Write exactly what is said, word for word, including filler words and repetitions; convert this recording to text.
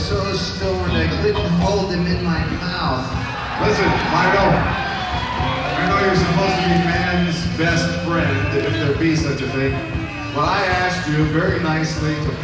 so stoned I couldn't hold him in my mouth. Listen, Fido, I know you're supposed to be man's best friend, if there be such a thing. But I asked you very nicely to